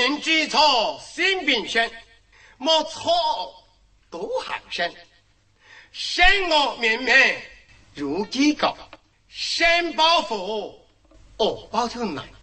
人之错，性并生，莫错都行生。生我明明如鸡狗，生包袱，我包就难。